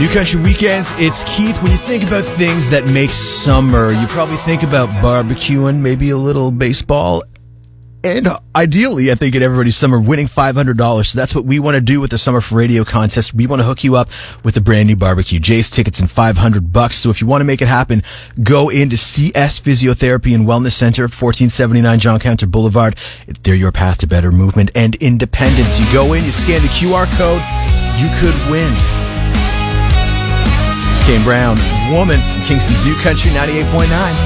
New Country Weekends, it's Keith. When you think about things that make summer, you probably think about barbecuing, maybe a little baseball, and ideally, I think in everybody's summer, winning $500. So that's what we want to do with the Summer for Radio contest. We want to hook you up with a brand new barbecue. Jay's tickets and $500. So if you want to make it happen, go into CS Physiotherapy and Wellness Center, 1479 John Counter Boulevard. They're your path to better movement and independence. You go in, you scan the QR code, you could win. Kane Brown, Woman, Kingston's New Country 98.9.